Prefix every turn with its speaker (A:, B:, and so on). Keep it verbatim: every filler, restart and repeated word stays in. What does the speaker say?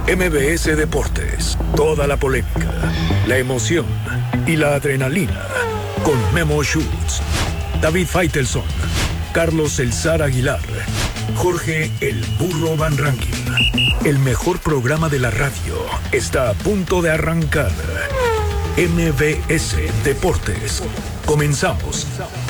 A: M B S Deportes, toda la polémica, la emoción y la adrenalina, con Memo Schutz, David Faitelson, Carlos Elzar Aguilar, Jorge El Burro Van Rankin. El mejor programa de la radio está a punto de arrancar. M B S Deportes. Comenzamos.